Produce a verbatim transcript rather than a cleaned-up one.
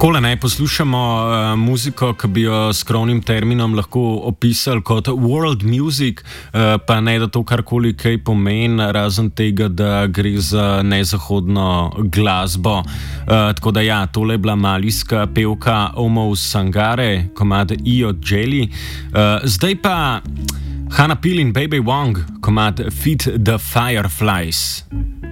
Takole ne poslušamo uh, muziko, ki bi jo s krovnim terminom lahko opisali kot world music, uh, pa ne da to karkoli kaj pomeni, razen tega, da gre za nezahodno glasbo. Uh, tako da ja, tole je bila malijska pevka Omov Sangare, komad Io Jelly. Uh, zdaj pa Hana Pil in Baby Wong, komad Feed the Fireflies.